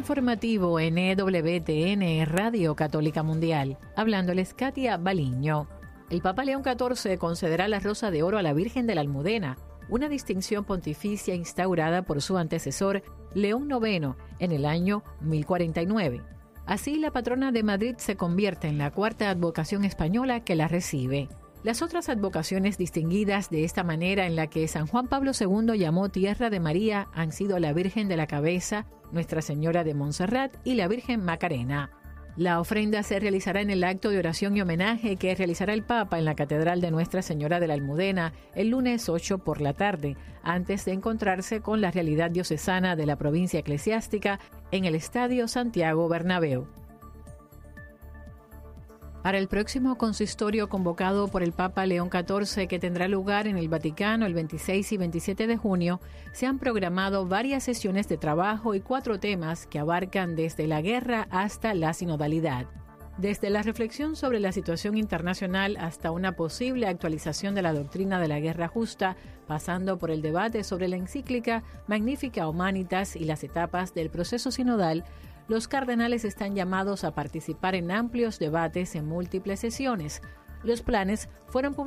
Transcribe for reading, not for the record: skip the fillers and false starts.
informativo en EWTN, Radio Católica Mundial. Hablándoles Katia Baliño. El Papa León XIV concederá la Rosa de Oro a la Virgen de la Almudena, una distinción pontificia instaurada por su antecesor, León IX, en el año 1049. Así, la patrona de Madrid se convierte en la cuarta advocación española que la recibe. Las otras advocaciones distinguidas de esta manera en la que San Juan Pablo II llamó Tierra de María han sido la Virgen de la Cabeza, Nuestra Señora de Montserrat y la Virgen Macarena. La ofrenda se realizará en el acto de oración y homenaje que realizará el Papa en la Catedral de Nuestra Señora de la Almudena el lunes 8 por la tarde, antes de encontrarse con la realidad diocesana de la provincia eclesiástica en el Estadio Santiago Bernabéu. Para el próximo consistorio convocado por el Papa León XIV, que tendrá lugar en el Vaticano el 26 y 27 de junio, se han programado varias sesiones de trabajo y 4 temas que abarcan desde la guerra hasta la sinodalidad. Desde la reflexión sobre la situación internacional hasta una posible actualización de la doctrina de la guerra justa, pasando por el debate sobre la encíclica Magnificat Humanitas y las etapas del proceso sinodal, los cardenales están llamados a participar en amplios debates en múltiples sesiones. Los planes fueron publicados